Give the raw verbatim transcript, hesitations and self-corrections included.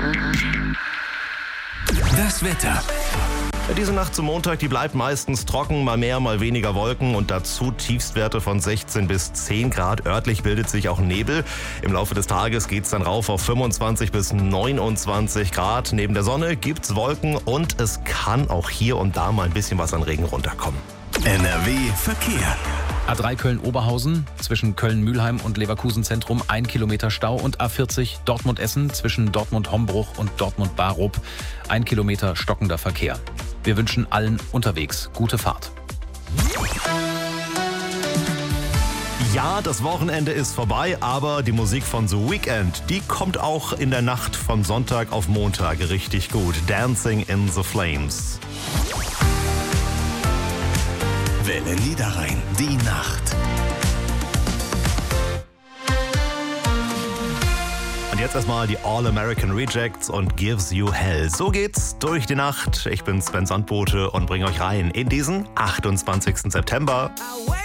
Das Wetter. Diese Nacht zum Montag, die bleibt meistens trocken, mal mehr, mal weniger Wolken und dazu Tiefstwerte von sechzehn bis zehn Grad. Örtlich bildet sich auch Nebel. Im Laufe des Tages geht's dann rauf auf fünfundzwanzig bis neunundzwanzig Grad. Neben der Sonne gibt's Wolken und es kann auch hier und da mal ein bisschen was an Regen runterkommen. N R W Verkehr. A drei Köln-Oberhausen zwischen Köln-Mülheim und Leverkusen-Zentrum ein Kilometer Stau und A vierzig Dortmund-Essen zwischen Dortmund-Hombruch und Dortmund-Barup ein Kilometer stockender Verkehr. Wir wünschen allen unterwegs gute Fahrt. Ja, das Wochenende ist vorbei, aber die Musik von The Weeknd, die kommt auch in der Nacht von Sonntag auf Montag richtig gut. Dancing in the Flames. Welle Niederrhein, die Nacht. Und jetzt erstmal die All-American Rejects und Gives You Hell. So geht's durch die Nacht. Ich bin Sven Sandbote und bringe euch rein in diesen achtundzwanzigsten September.